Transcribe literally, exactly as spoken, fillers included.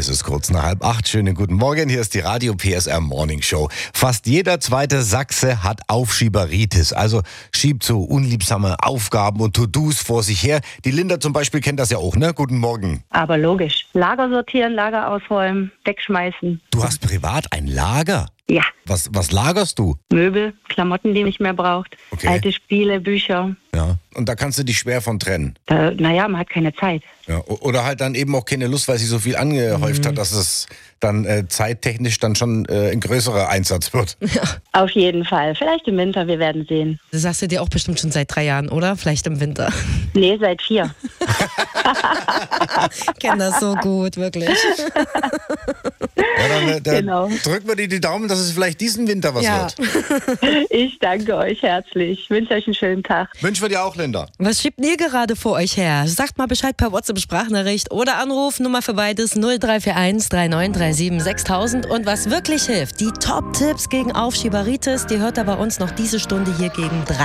Es ist kurz nach halb acht. Schönen guten Morgen. Hier ist die Radio P S R Morning Show. Fast jeder zweite Sachse hat Aufschieberitis. Also schiebt so unliebsame Aufgaben und To-Dos vor sich her. Die Linda zum Beispiel kennt das ja auch, ne? Guten Morgen. Aber logisch. Lager sortieren, Lager ausräumen, wegschmeißen. Du hast privat ein Lager? Ja. Was, was lagerst du? Möbel, Klamotten, die man nicht mehr braucht. Okay. Alte Spiele, Bücher. Ja. Und da kannst du dich schwer von trennen. Da, naja, man hat keine Zeit. Ja. Oder halt dann eben auch keine Lust, weil sich so viel angehäuft mhm. hat, dass es dann äh, zeittechnisch dann schon äh, ein größerer Einsatz wird. Ja. Auf jeden Fall. Vielleicht im Winter, wir werden sehen. Das sagst du dir auch bestimmt schon seit drei Jahren, oder? Vielleicht im Winter. Nee, seit vier. Ich kenne das so gut, wirklich. Ja, dann, äh, dann Genau. drücken wir dir die Daumen, dass es vielleicht diesen Winter was Ja. wird. Ich danke euch herzlich. Ich wünsche euch einen schönen Tag. Wünschen wir dir auch, Linda. Was schiebt ihr gerade vor euch her? Sagt mal Bescheid per WhatsApp-Sprachnachricht oder Anruf. Nummer für beides null drei vier eins drei neun drei sieben sechstausend. Und was wirklich hilft, die Top-Tipps gegen Aufschieberitis, die hört ihr bei uns noch diese Stunde hier gegen drei.